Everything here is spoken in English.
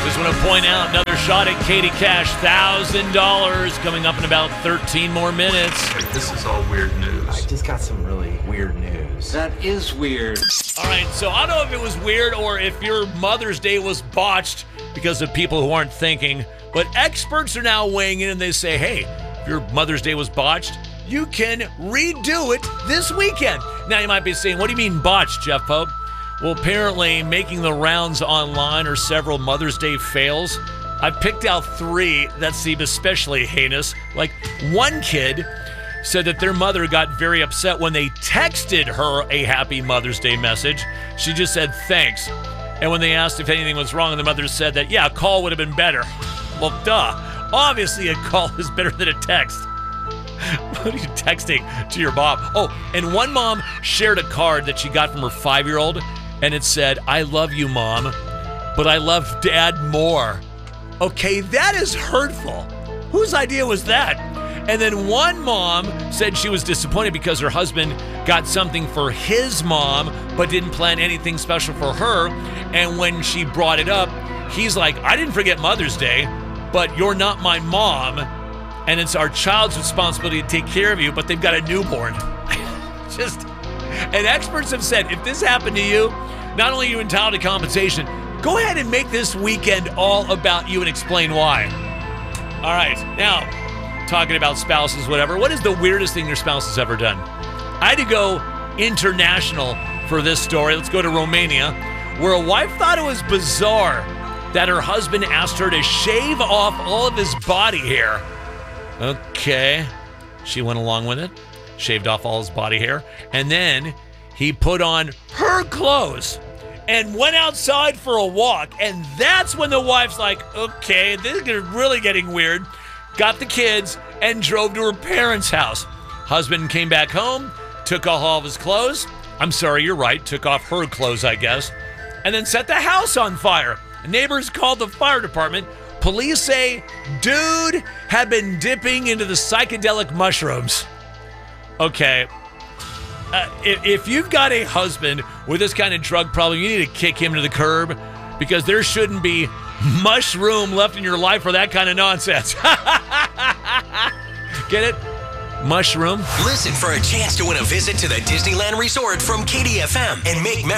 Just want to point out another shot at Katie Cash, $1,000 coming up in about 13 more minutes. This is all weird news. I just got some really weird news. That is weird. All right, so I don't know if it was weird or if your Mother's Day was botched because of people who aren't thinking, but experts are now weighing in and they say, hey, if your Mother's Day was botched, you can redo it this weekend. Now you might be saying, what do you mean botched, Jeff Pope? Well, apparently making the rounds online are several Mother's Day fails. I picked out 3 that seem especially heinous. Like one kid said that their mother got very upset when they texted her a happy Mother's Day message. She just said thanks. And when they asked if anything was wrong, the mother said that, yeah, a call would have been better. Well, duh. Obviously a call is better than a text. What are you texting to your mom? Oh, and one mom shared a card that she got from her 5-year-old, and it said, I love you, Mom, but I love Dad more. Okay, that is hurtful. Whose idea was that? And then one mom said she was disappointed because her husband got something for his mom, but didn't plan anything special for her. And when she brought it up, he's like, I didn't forget Mother's Day, but you're not my mom. And it's our child's responsibility to take care of you, but they've got a newborn. And experts have said, if this happened to you, not only are you entitled to compensation, go ahead and make this weekend all about you and explain why. All right, now, talking about spouses, whatever, what is the weirdest thing your spouse has ever done? I had to go international for this story. Let's go to Romania, where a wife thought it was bizarre that her husband asked her to shave off all of his body hair. Okay, she went along with it, shaved off all his body hair, and then he put on her clothes and went outside for a walk. And that's when the wife's like, okay, this is really getting weird. Got the kids and drove to her parents' house. Husband came back home, took off all of his clothes. I'm sorry, you're right, took off her clothes, I guess, and then set the house on fire. Neighbors called the fire department. Police say dude had been dipping into the psychedelic mushrooms. Okay. If you've got a husband with this kind of drug problem, you need to kick him to the curb because there shouldn't be mushroom left in your life for that kind of nonsense. Get it? Mushroom. Listen for a chance to win a visit to the Disneyland Resort from KDFM and make